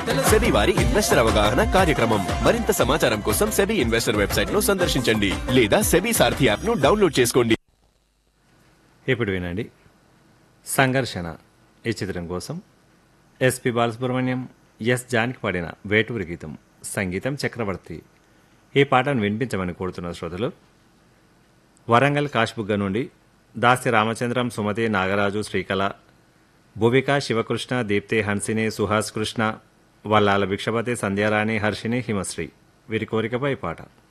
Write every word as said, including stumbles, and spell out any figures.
SEBI వారి investor అవగాహన కార్యక్రమం. మరింత సమాచారం కోసం సెబీ ఇన్వెస్టర్ వెబ్సైట్ ను సందర్శించండి లేదా సెబీ సారథి యాప్ ను డౌన్లోడ్ చేసుకోండి. ఇప్పుడు వినండి సంఘర్షణ ఈ చిత్రం కోసం ఎస్పి బాలసుబ్రహ్మణ్యం, ఎస్ జానకి పాడిన వేటూరి గీతం, సంగీతం చక్రవర్తి. ఈ పాటను వినిపించమని కోరుతున్న శ్రోతలు వరంగల్ కాష్బుగ్గ నుండి దాసి రామచంద్రం, సుమతి, నాగరాజు, శ్రీకళ, భువిక, శివకృష్ణ, దీప్తి, హన్సిని, సుహాస్ కృష్ణ, వల్లాల భిక్షపతి, సంధ్యారాణి, హర్షిని, హిమశ్రీ. వీరి కోరికపై పాట.